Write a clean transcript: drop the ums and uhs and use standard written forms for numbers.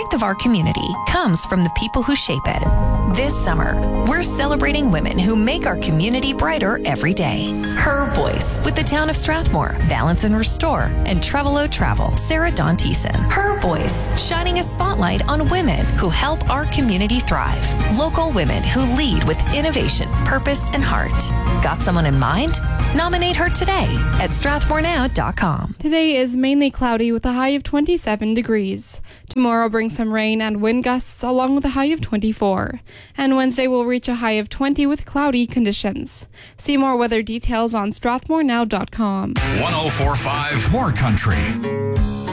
strength of our community comes from the people who shape it. This summer, we're celebrating women who make our community brighter every day. Her Voice with the town of Strathmore, Balance and Restore, and Trevelo Travel, Sarah Dawn Thiessen. Her Voice, shining a spotlight on women who help our community thrive. Local women who lead with innovation, purpose, and heart. Got someone in mind? Nominate her today at strathmorenow.com. Today is mainly cloudy with a high of 27 degrees. Tomorrow brings some rain and wind gusts along with a high of 24. And Wednesday will reach a high of 20 with cloudy conditions. See more weather details on strathmorenow.com. 104.5 More Country.